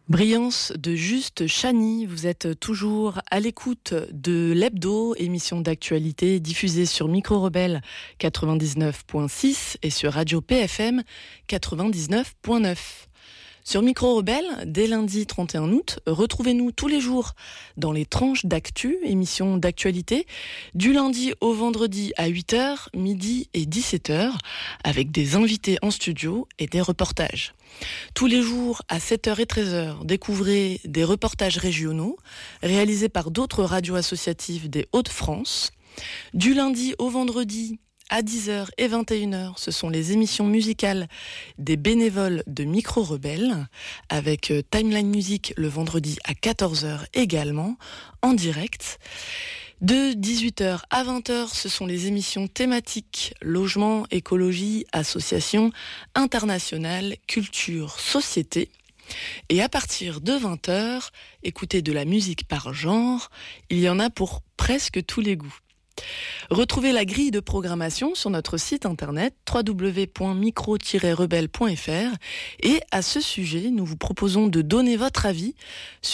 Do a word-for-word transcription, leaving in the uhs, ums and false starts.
Brillance de Juste Chani, vous êtes toujours à l'écoute de l'Hebdo, émission d'actualité diffusée sur Micro Rebelle quatre-vingt-dix-neuf point six et sur Radio P F M quatre-vingt-dix-neuf point neuf. Sur Micro Rebelle, dès lundi trente et un août, retrouvez-nous tous les jours dans les tranches d'actu, émission d'actualité, du lundi au vendredi à huit heures, midi et dix-sept heures, avec des invités en studio et des reportages. Tous les jours à sept heures et treize heures, découvrez des reportages régionaux réalisés par d'autres radios associatives des Hauts-de-France. Du lundi au vendredi, à dix heures et vingt et une heures, ce sont les émissions musicales des bénévoles de Micro Rebelle, avec Timeline Music le vendredi à quatorze heures également, en direct. De dix-huit heures à vingt heures, ce sont les émissions thématiques logement, écologie, association, internationale, culture, société. Et à partir de vingt heures, écoutez de la musique par genre, il y en a pour presque tous les goûts. Retrouvez la grille de programmation sur notre site internet w w w point micro tiret rebelle point f r et à ce sujet, nous vous proposons de donner votre avis